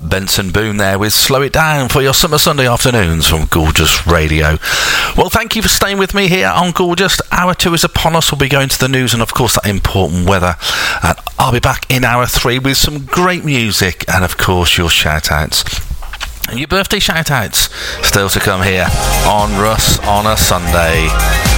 Benson Boone there with Slow It Down for your summer Sunday afternoons from Gorgeous Radio. Well, thank you for staying with me here on Gorgeous. Hour 2 is upon us. We'll be going to the news and, of course, that important weather. And I'll be back in hour 3 with some great music and, of course, your shout-outs. And your birthday shout-outs still to come here on Russ on a Sunday.